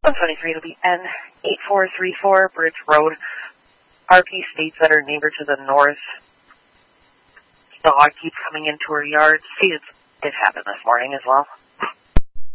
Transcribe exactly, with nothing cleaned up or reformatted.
one twenty-three, it'll be N eight four three four, Bridge Road. R P states that her neighbor to the north dog keeps coming into her yard. See, it's, it happened this morning as well.